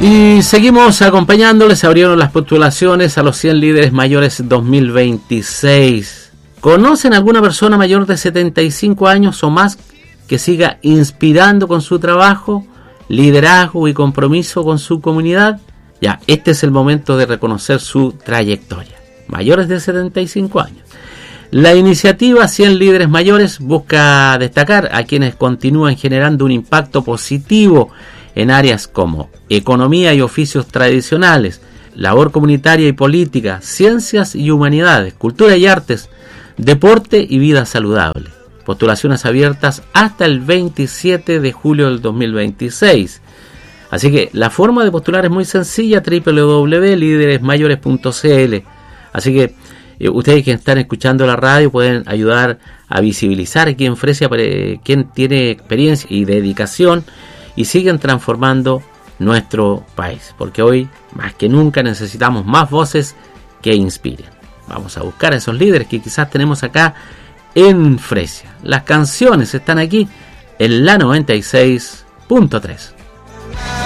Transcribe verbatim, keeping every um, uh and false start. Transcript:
Y seguimos acompañándoles. Se abrieron las postulaciones a los cien líderes mayores dos mil veintiséis. ¿Conocen alguna persona mayor de setenta y cinco años o más que siga inspirando con su trabajo, liderazgo y compromiso con su comunidad? Ya, este es el momento de reconocer su trayectoria. Mayores de setenta y cinco años. La iniciativa cien líderes mayores busca destacar a quienes continúan generando un impacto positivo en áreas como economía y oficios tradicionales, labor comunitaria y política, ciencias y humanidades, cultura y artes, deporte y vida saludable. Postulaciones abiertas hasta el veintisiete de julio del dos mil veintiséis. Así que la forma de postular es muy sencilla, doble u doble u doble u punto líderes mayores punto c l. Así que eh, ustedes que están escuchando la radio pueden ayudar a visibilizar aquí en Fresia eh, quien tiene experiencia y dedicación y siguen transformando nuestro país, porque hoy más que nunca necesitamos más voces que inspiren. Vamos a buscar a esos líderes que quizás tenemos acá en Fresia. Las canciones están aquí en la noventa y seis punto tres.